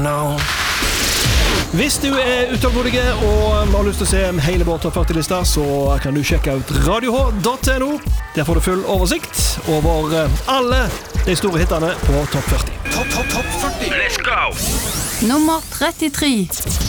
Hvis du utålmodig og har lyst til å se hele vår Topp 40-lista, så kan du sjekke ut radioh.no. Der får du full oversikt over alle de store hittene på Topp 40. Topp 40. Let's go! Nummer 33.